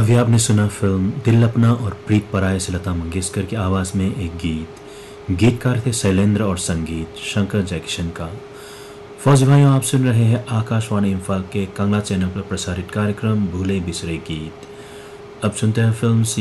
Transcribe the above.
अभी आपने सुना फिल्म दिल अपना और प्रीत पराये से लता मंगेशकर की आवाज़ में एक गीत। गीतकार थे शैलेंद्र और संगीत शंकर जयकिशन का। फौजी भाइयों, आप सुन रहे हैं आकाशवाणी इम्फाल के कंगला चैनल पर प्रसारित कार्यक्रम भूले बिसरे गीत। अब सुनते हैं फिल्म